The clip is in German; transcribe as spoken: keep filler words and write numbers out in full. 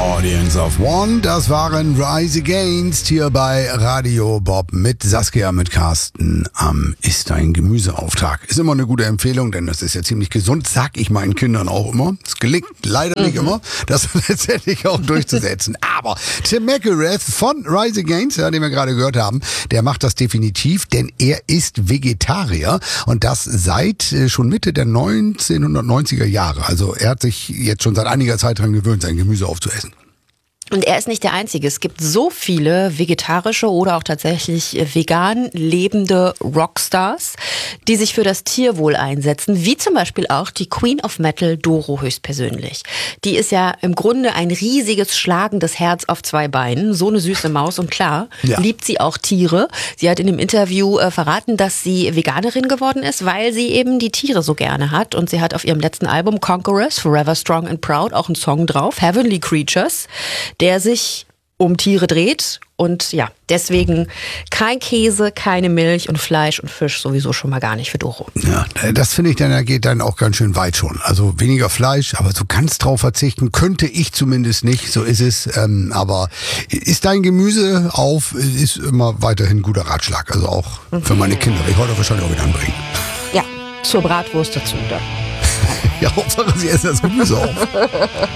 Audience of One, das waren Rise Against hier bei Radio Bob mit Saskia, mit Carsten am Ist Dein Gemüseauftrag. Ist immer eine gute Empfehlung, denn das ist ja ziemlich gesund, sag ich meinen Kindern auch immer. Es gelingt leider nicht immer, das letztendlich auch durchzusetzen. Aber Tim McIlrath von Rise Against, ja, den wir gerade gehört haben, der macht das definitiv, denn er ist Vegetarier und das seit äh, schon Mitte der neunzehnhundertneunziger Jahre. Also er hat sich jetzt schon seit einiger Zeit daran gewöhnt, sein Gemüse aufzuessen. Und er ist nicht der Einzige. Es gibt so viele vegetarische oder auch tatsächlich vegan lebende Rockstars, die sich für das Tierwohl einsetzen, wie zum Beispiel auch die Queen of Metal, Doro höchstpersönlich. Die ist ja im Grunde ein riesiges, schlagendes Herz auf zwei Beinen, so eine süße Maus und klar, ja. Liebt sie auch Tiere. Sie hat in dem Interview äh, verraten, dass sie Veganerin geworden ist, weil sie eben die Tiere so gerne hat und sie hat auf ihrem letzten Album Conquerors, Forever Strong and Proud auch einen Song drauf, Heavenly Creatures, der sich um Tiere dreht und ja, deswegen kein Käse, keine Milch und Fleisch und Fisch sowieso schon mal gar nicht für Doro. Ja, das finde ich dann, da geht dann auch ganz schön weit schon. Also weniger Fleisch, aber so ganz drauf verzichten könnte ich zumindest nicht, so ist es. Ähm, aber ist dein Gemüse auf, ist immer weiterhin ein guter Ratschlag, also auch mhm. für meine Kinder. Ich wollte wahrscheinlich auch wieder anbringen. Ja, zur Bratwurst dazu dann. Ja, Hauptsache sie essen das Gemüse auf.